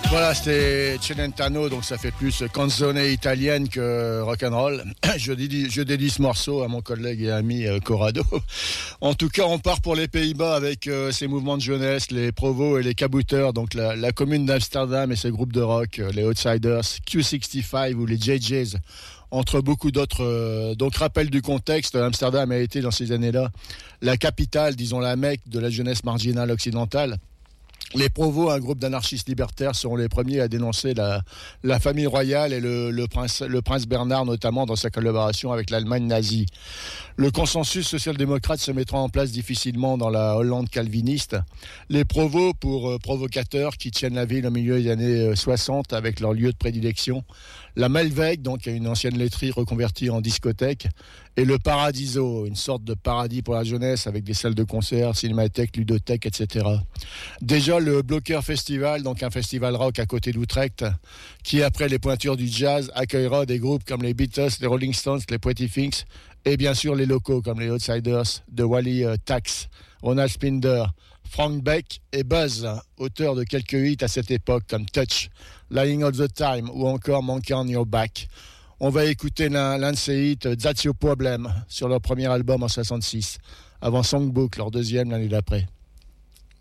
Voilà, c'était Celentano, donc ça fait plus canzone italienne que rock'n'roll. Je dédie ce morceau à mon collègue et ami Corrado. En tout cas, on part pour les Pays-Bas avec ces mouvements de jeunesse, les Provo et les Kabouters, donc la commune d'Amsterdam et ses groupes de rock, les Outsiders, Q65 ou les JJs, entre beaucoup d'autres. Donc, rappel du contexte, Amsterdam a été dans ces années-là la capitale, disons la Mecque de la jeunesse marginale occidentale. Les Provo, un groupe d'anarchistes libertaires, seront les premiers à dénoncer la famille royale et le prince Bernard, notamment dans sa collaboration avec l'Allemagne nazie. Le consensus social-démocrate se mettra en place difficilement dans la Hollande calviniste. Les Provo, pour provocateurs qui tiennent la ville au milieu des années 60 avec leur lieu de prédilection. La Melweg, donc une ancienne laiterie reconvertie en discothèque. Et le Paradiso, une sorte de paradis pour la jeunesse avec des salles de concert, cinémathèques, ludothèques, etc. Déjà, le Blocker Festival, donc un festival rock à côté d'Utrecht, qui, après les pointures du jazz, accueillera des groupes comme les Beatles, les Rolling Stones, les Pretty Things, et bien sûr les locaux comme les Outsiders de Wally Tax, Ronald Spinder, Frank Beck et Buzz, auteur de quelques hits à cette époque comme Touch, Lying All the Time ou encore Monkey on Your Back. On va écouter l'un de ces hits, That's Your Problem, sur leur premier album en 66, avant Songbook, leur deuxième l'année d'après.